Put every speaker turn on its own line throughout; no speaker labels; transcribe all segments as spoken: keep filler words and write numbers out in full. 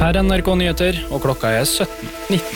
Her er N R K Nyheter, og klokka er sytten nitten.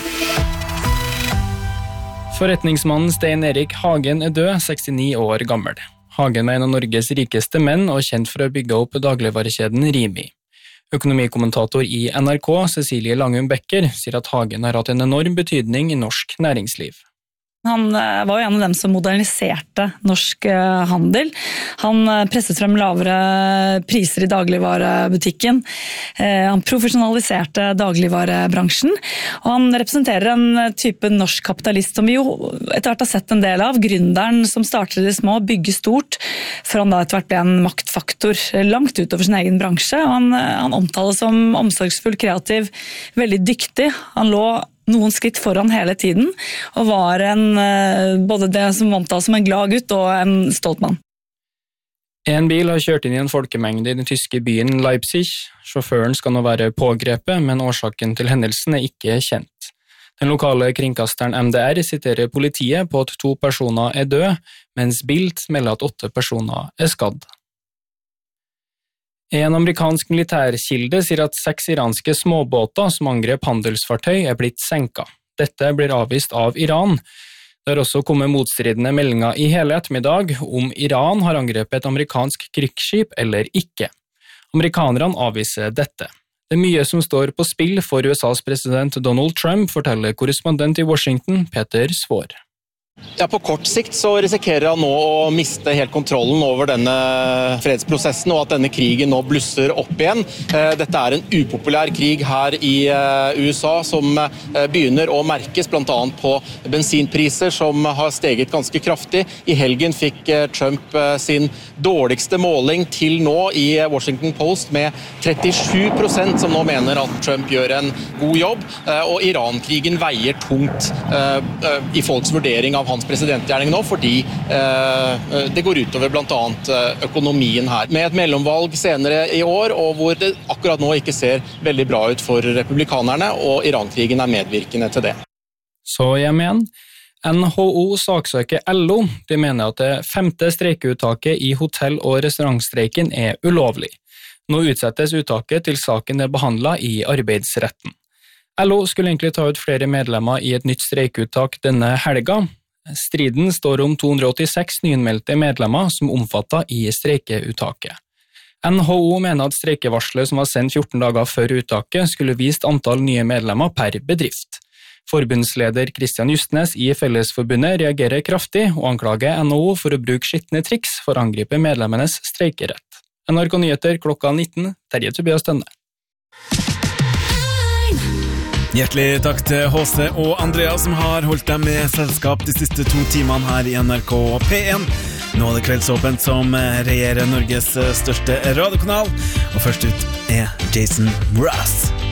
Forretningsmannen Stein Erik Hagen er død, sekstini år gammel. Hagen er en av Norges rikeste menn og kjent for å bygge opp dagligvarekjeden Rimi. Økonomikommentator i N R K, Cecilie Langum Becker, sier at Hagen har hatt en enorm betydning i norsk næringsliv.
Han var jo en av dem som moderniserte norsk handel. Han presset frem lavere priser i dagligvarebutikken. Han profesjonaliserte dagligvarebransjen, og han representerer en type norsk kapitalist som vi jo etter hvert har sett en del av. Gründeren som starter i det små, bygger stort, før han da etter hvert ble en maktfaktor langt utover sin egen bransje. Han, han omtales som omsorgsfull, kreativ, veldig dyktig. Han lå noen skritt foran hele tiden, og var en, både det som omtales som en glad gutt og en stolt mann.
En bil har kjørt inn i en folkemengde i den tyske byen Leipzig. Sjåføren skal nå være pågrepet, men årsaken til hendelsen er ikke kjent. Den lokale kringkasteren M D R siterer politiet på at to personer er døde, mens Bild melder at åtte personer er skadd. En amerikansk militærkilde sier at seks iranske småbåter som angrep handelsfartøy er blitt senket. Dette blir avvist av Iran. Det har også kommet motstridende meldinger i hele ettermiddag om Iran har angrepet et amerikansk krigsskip eller ikke. Amerikanerne avviser dette. Det er mye som står på spill for U S A's president Donald Trump, forteller korrespondent i Washington, Peter Svår.
Ja, på kort sikt så risikerer han nå å miste helt kontrollen over denne fredsprosessen, og at denne krigen nå blusser opp igjen. Dette er en upopulær krig her i U S A som begynner å merkes blant annet på bensinpriser som har steget ganske kraftig. I helgen fikk Trump sin dårligste måling til nå i Washington Post med trettisju prosent som nå mener at Trump gjør en god jobb, og Iran-krigen veier tungt i folks vurdering av hans presidentgjerning nå, fordi eh, det går utover blant annet økonomien her. Med et mellomvalg senere i år, og hvor det akkurat nå ikke ser veldig bra ut for republikanerne, og Iran-krigen er medvirkende til det.
Så hjem igjen. N H O saksøker L O. De mener at det femte streikeuttaket i hotell- og restaurantstreiken er ulovlig. Nå utsettes uttaket til saken er behandlet i arbeidsretten. L O skulle egentlig ta ut flere medlemmer i et nytt streikeuttak denne helga. Striden står om to hundre åttiseks nyinnmeldte medlemmer som omfattet i streikeuttaket. N H O mener at streikevarslet som var sendt fjorten dager før uttaket skulle vist antall nye medlemmer per bedrift. Forbundsleder Kristian Justnes i Fellesforbundet reagerer kraftig og anklager N H O for å bruke skittende triks for å angripe medlemmenes streikerett. N R K Nyheter klokka nitten, Terje Tobias Tønne.
Hjertelig takk til H C og Andrea som har holdt dem med selskap de siste to timene her i N R K P en. Nå er det Kveldsåpent som regjerer Norges største radiokanal, og først ut er Jason Mraz.